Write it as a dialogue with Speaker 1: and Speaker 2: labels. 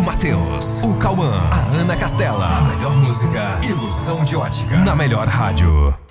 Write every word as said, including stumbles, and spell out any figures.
Speaker 1: Matheus, o Cauã, a Ana Castela. A melhor música, Ilusão de Ótica, na melhor rádio.